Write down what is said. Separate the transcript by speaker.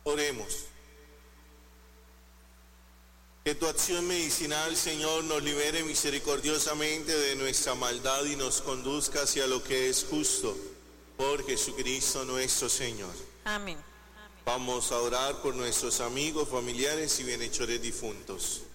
Speaker 1: Oremos. Que tu acción medicinal, Señor, nos libere misericordiosamente de nuestra maldad y nos conduzca hacia lo que es justo. Por Jesucristo nuestro Señor.
Speaker 2: Amén.
Speaker 1: Vamos a orar por nuestros amigos, familiares y bienhechores difuntos.